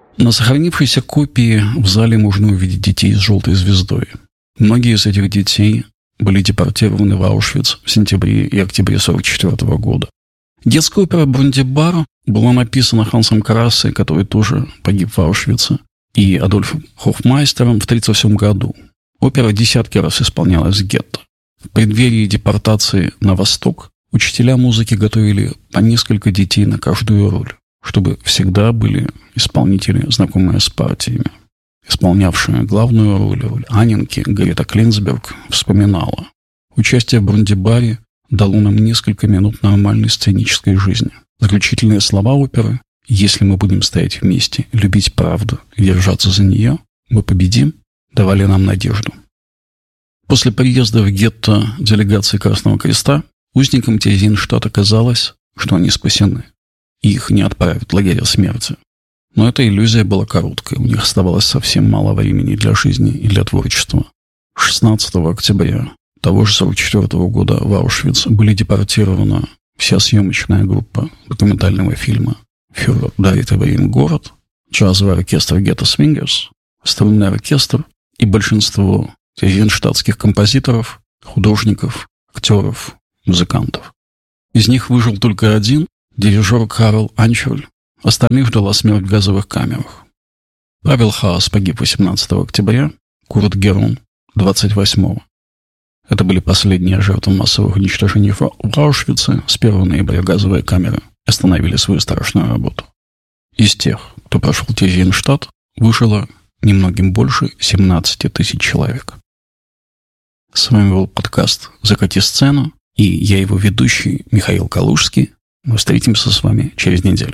На сохранившейся копии в зале можно увидеть детей с желтой звездой. Многие из этих детей были депортированы в Аушвиц в сентябре и октябре 1944 года. Детская опера «Брундибар» была написана Хансом Крассе, который тоже погиб в Аушвице, и Адольфом Хофмайстером в 1937 году. Опера десятки раз исполнялась в гетто. В преддверии депортации на восток учителя музыки готовили по несколько детей на каждую роль, чтобы всегда были исполнители, знакомые с партиями. Исполнявшая главную роль Анненки, Грета Клинсберг, вспоминала: «Участие в «Брундибаре» дало нам несколько минут нормальной сценической жизни. Заключительные слова оперы: «Если мы будем стоять вместе, любить правду и держаться за нее, мы победим», давали нам надежду». После приезда в гетто делегации Красного Креста узникам Тheresienstadt казалось, что они спасены, и их не отправят в лагеря смерти. Но эта иллюзия была короткой, у них оставалось совсем мало времени для жизни и для творчества. 16 октября того же 1944 года в Аушвиц были депортированы вся съемочная группа документального фильма «Фюрер дарит евреям город», джазовый оркестр «Гетто Свингерс», струнный оркестр и большинство тheresienstadtских композиторов, художников, актеров, музыкантов. Из них выжил только один, дирижер Карл Анчерль. Остальных ждала смерть в газовых камерах. Павел Хаас погиб 18 октября, Курт Герон 28-го. Это были последние жертвы массовых уничтожений в Аушвице. С 1 ноября газовые камеры остановили свою страшную работу. Из тех, кто прошел Theresienstadt, выжило немногим больше 17 тысяч человек. С вами был подкаст «Закати сцену», и я его ведущий Михаил Калужский. Мы встретимся с вами через неделю.